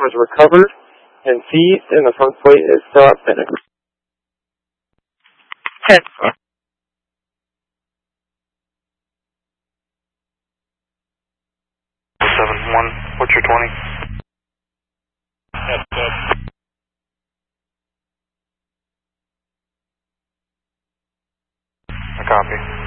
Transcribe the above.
was recovered, and C in the front plate is still outstanding. 10. 7-1, what's your 20? That's good. A copy.